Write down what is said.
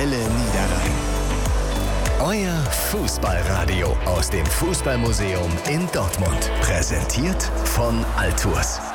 Welle Niederrhein. Euer Fußballradio aus dem Fußballmuseum in Dortmund. Präsentiert von Altours.